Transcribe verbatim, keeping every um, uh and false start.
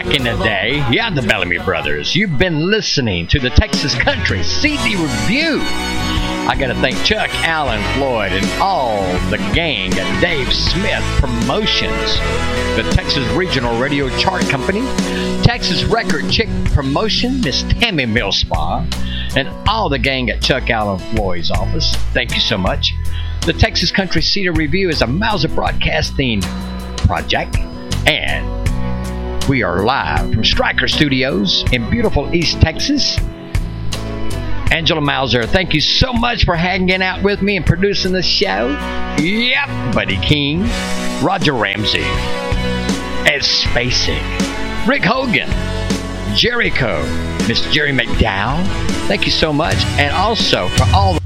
in the day. Yeah, the Bellamy Brothers. You've been listening to the Texas Country C D Review. I got to thank Chuck, Allen, Floyd, and all the gang at Dave Smith Promotions, the Texas Regional Radio Chart Company, Texas Record Chick Promotion, Miss Tammy Millspa, and all the gang at Chuck, Allen, Floyd's office. Thank you so much. The Texas Country C D Review is a Mauser Broadcasting project, and we are live from Stryker Studios in beautiful East Texas. Angela Mauser, thank you so much for hanging out with me and producing the show. Yep, Buddy King, Roger Ramsey, Ed Spacek, Rick Hogan, Jericho, Miss Jerry McDowell. Thank you so much. And also for all